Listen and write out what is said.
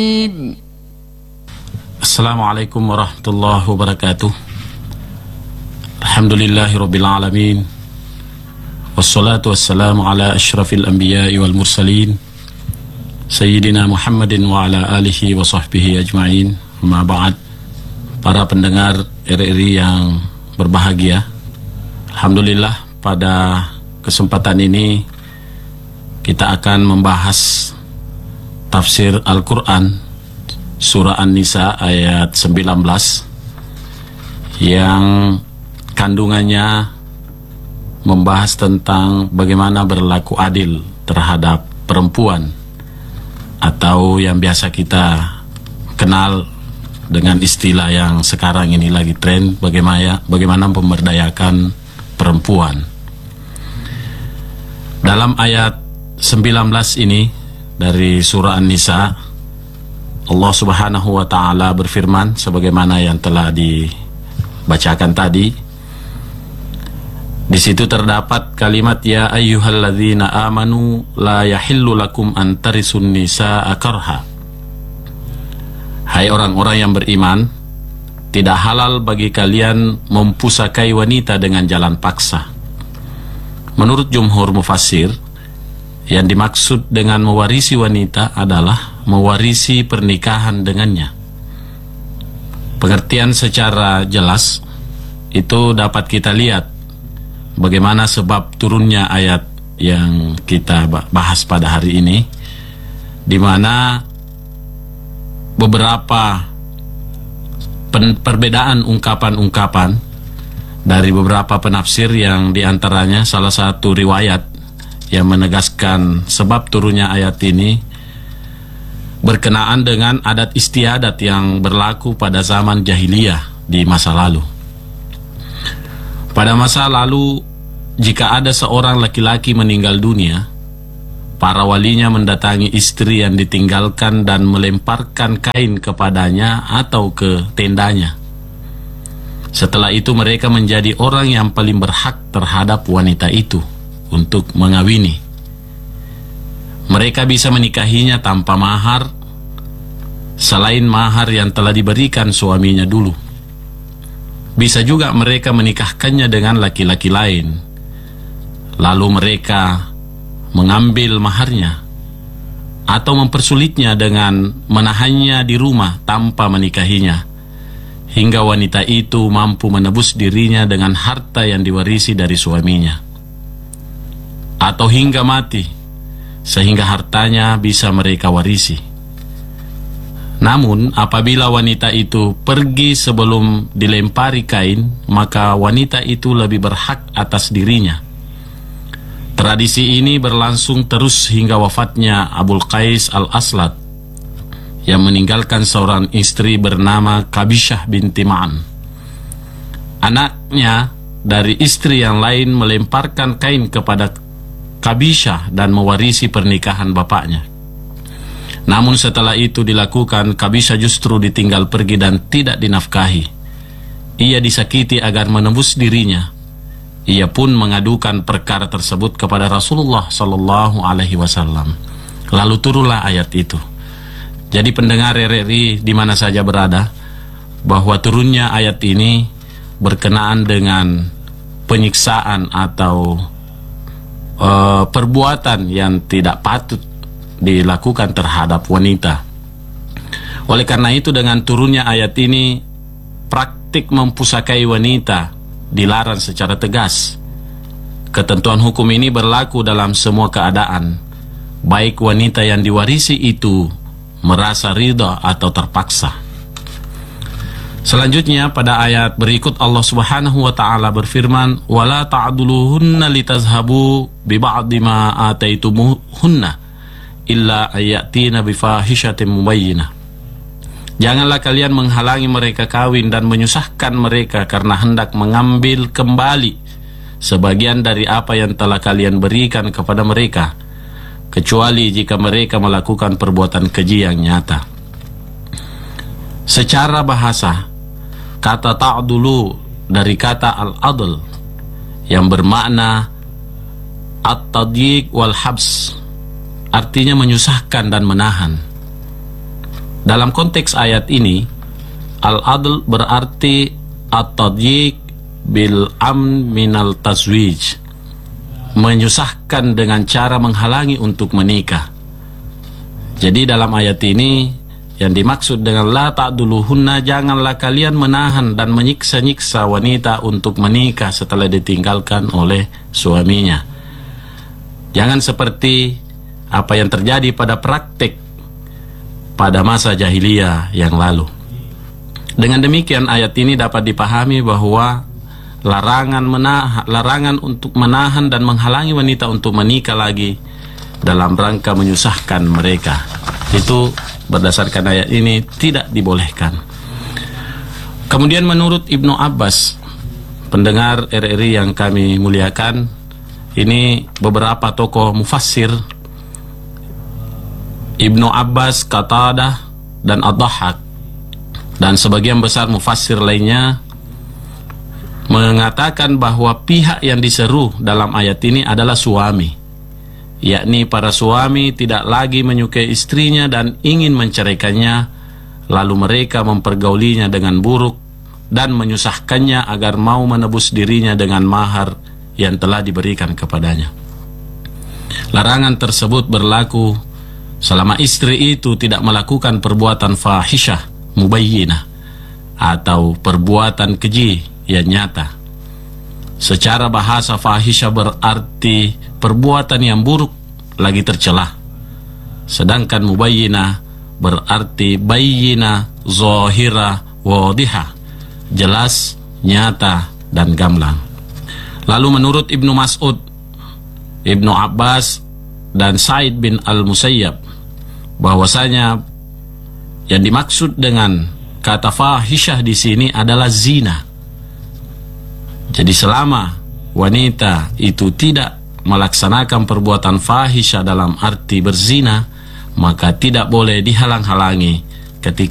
Assalamualaikum warahmatullahi wabarakatuh. Alhamdulillahirabbil alamin. Wassalatu wassalamu ala asyrafil anbiya'i wal mursalin Sayyidina Muhammadin wa ala alihi wa sahbihi ajma'in. Amma ba'd. Para pendengar RRI yang berbahagia, alhamdulillah pada kesempatan ini kita akan membahas tafsir Al-Quran Surah An-Nisa ayat 19 yang kandungannya membahas tentang bagaimana berlaku adil terhadap perempuan, atau yang biasa kita kenal dengan istilah yang sekarang ini lagi tren, bagaimana memberdayakan perempuan. Dalam ayat 19 ini dari surah An-Nisa, Allah Subhanahu wa ta'ala berfirman sebagaimana yang telah dibacakan tadi. Di situ terdapat kalimat ya ayyuhalladzina amanu la yahillu lakum an tarisun nisaa karha. Hai orang-orang yang beriman, tidak halal bagi kalian mempusakai wanita dengan jalan paksa. Menurut jumhur mufassir, yang dimaksud dengan mewarisi wanita adalah mewarisi pernikahan dengannya. Pengertian secara jelas itu dapat kita lihat bagaimana sebab turunnya ayat yang kita bahas pada hari ini, di mana beberapa perbedaan ungkapan-ungkapan dari beberapa penafsir, yang diantaranya salah satu riwayat yang menegaskan sebab turunnya ayat ini berkenaan dengan adat istiadat yang berlaku pada zaman jahiliyah di masa lalu. Pada masa lalu, jika ada seorang laki-laki meninggal dunia, para walinya mendatangi istri yang ditinggalkan dan melemparkan kain kepadanya atau ke tendanya. Setelah itu mereka menjadi orang yang paling berhak terhadap wanita itu untuk mengawini. Mereka bisa menikahinya tanpa mahar, selain mahar yang telah diberikan suaminya dulu. Bisa juga mereka menikahkannya dengan laki-laki lain, lalu mereka mengambil maharnya, atau mempersulitnya dengan menahannya di rumah tanpa menikahinya, hingga wanita itu mampu menebus dirinya dengan harta yang diwarisi dari suaminya, atau hingga mati sehingga hartanya bisa mereka warisi. Namun apabila wanita itu pergi sebelum dilempari kain, maka wanita itu lebih berhak atas dirinya. Tradisi ini berlangsung terus hingga wafatnya Abul Qais al-Aslat yang meninggalkan seorang istri bernama Qabishah binti Ma'an. Anaknya dari istri yang lain melemparkan kain kepada Qabishah dan mewarisi pernikahan bapaknya. Namun setelah itu dilakukan, Qabishah justru ditinggal pergi dan tidak dinafkahi. Ia disakiti agar menebus dirinya. Ia pun mengadukan perkara tersebut kepada Rasulullah sallallahu alaihi wasallam. Lalu turunlah ayat itu. Jadi pendengar RRI di mana saja berada, bahwa turunnya ayat ini berkenaan dengan penyiksaan atau perbuatan yang tidak patut dilakukan terhadap wanita. Oleh karena itu, dengan turunnya ayat ini, praktik mempusakai wanita dilarang secara tegas. Ketentuan hukum ini berlaku dalam semua keadaan, baik wanita yang diwarisi itu merasa ridha atau terpaksa. Selanjutnya pada ayat berikut Allah Subhanahu wa ta'ala berfirman, wala ta'duluhunna litazhabu bi ba'di ma ataitumuhunna illa ayatina bifahishatin mubayyinah. Janganlah kalian menghalangi mereka kawin dan menyusahkan mereka karena hendak mengambil kembali sebagian dari apa yang telah kalian berikan kepada mereka, kecuali jika mereka melakukan perbuatan keji yang nyata. Secara bahasa, kata ta'dulu dari kata al-adl yang bermakna at-tadyiq wal habs, artinya menyusahkan dan menahan. Dalam konteks ayat ini, al-adl berarti at-tadyiq bil amn minal tazwij, menyusahkan dengan cara menghalangi untuk menikah. Jadi dalam ayat ini yang dimaksud dengan la ta'duluhunna, janganlah kalian menahan dan menyiksa-nyiksa wanita untuk menikah setelah ditinggalkan oleh suaminya. Jangan seperti apa yang terjadi pada praktik pada masa jahiliyah yang lalu. Dengan demikian ayat ini dapat dipahami bahwa larangan untuk menahan dan menghalangi wanita untuk menikah lagi dalam rangka menyusahkan mereka, itu berdasarkan ayat ini tidak dibolehkan. Kemudian menurut Ibnu Abbas, pendengar RRI yang kami muliakan, ini beberapa tokoh mufassir, Ibnu Abbas, Qatadah, dan Ad-Dhahhak, dan sebagian besar mufassir lainnya mengatakan bahwa pihak yang diseru dalam ayat ini adalah suami, yakni para suami tidak lagi menyukai istrinya dan ingin menceraikannya, lalu mereka mempergaulinya dengan buruk dan menyusahkannya agar mau menebus dirinya dengan mahar yang telah diberikan kepadanya. Larangan tersebut berlaku selama istri itu tidak melakukan perbuatan fahisyah mubayyinah atau perbuatan keji yang nyata. Secara bahasa, fahisyah berarti perbuatan yang buruk lagi tercelah, sedangkan mubayyinah berarti bayyinah, zahira, wadihah, jelas, nyata, dan gamblang. Lalu menurut Ibnu Mas'ud, Ibnu Abbas, dan Sa'id bin al-Musayyab, bahwasanya yang dimaksud dengan kata fahisyah di sini adalah zina. Jadi selama wanita itu tidak melaksanakan perbuatan fahisyah dalam arti berzina, maka tidak boleh dihalang-halangi ketika